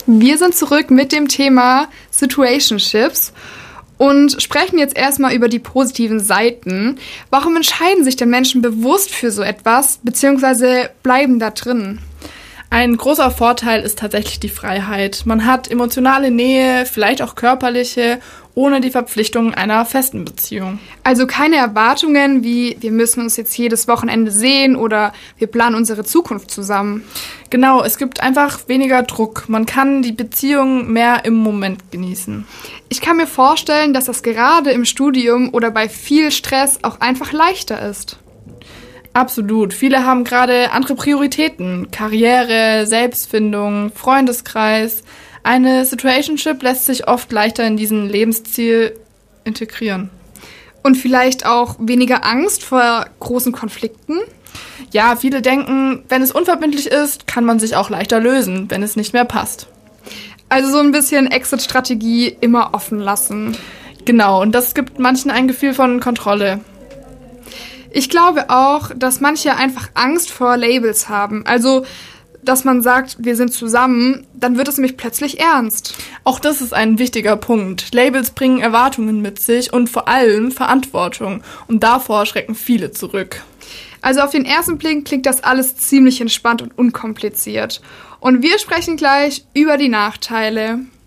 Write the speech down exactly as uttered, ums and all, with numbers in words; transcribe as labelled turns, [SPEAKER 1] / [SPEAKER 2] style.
[SPEAKER 1] Wir sind zurück mit dem Thema Situationships und sprechen jetzt erstmal über die positiven Seiten. Warum entscheiden sich denn Menschen bewusst für so etwas, beziehungsweise bleiben da drin?
[SPEAKER 2] Ein großer Vorteil ist tatsächlich die Freiheit. Man hat emotionale Nähe, vielleicht auch körperliche, ohne die Verpflichtung einer festen Beziehung.
[SPEAKER 1] Also keine Erwartungen wie, wir müssen uns jetzt jedes Wochenende sehen oder wir planen unsere Zukunft zusammen.
[SPEAKER 2] Genau, es gibt einfach weniger Druck. Man kann die Beziehung mehr im Moment genießen.
[SPEAKER 1] Ich kann mir vorstellen, dass das gerade im Studium oder bei viel Stress auch einfach leichter ist.
[SPEAKER 2] Absolut. Viele haben gerade andere Prioritäten. Karriere, Selbstfindung, Freundeskreis. Eine Situationship lässt sich oft leichter in diesen Lebensziel integrieren.
[SPEAKER 1] Und vielleicht auch weniger Angst vor großen Konflikten?
[SPEAKER 2] Ja, viele denken, wenn es unverbindlich ist, kann man sich auch leichter lösen, wenn es nicht mehr passt.
[SPEAKER 1] Also so ein bisschen Exit-Strategie immer offen lassen.
[SPEAKER 2] Genau, und das gibt manchen ein Gefühl von Kontrolle.
[SPEAKER 1] Ich glaube auch, dass manche einfach Angst vor Labels haben. Also, dass man sagt, wir sind zusammen, dann wird es nämlich plötzlich ernst.
[SPEAKER 2] Auch das ist ein wichtiger Punkt. Labels bringen Erwartungen mit sich und vor allem Verantwortung. Und davor schrecken viele zurück.
[SPEAKER 1] Also auf den ersten Blick klingt das alles ziemlich entspannt und unkompliziert. Und wir sprechen gleich über die Nachteile.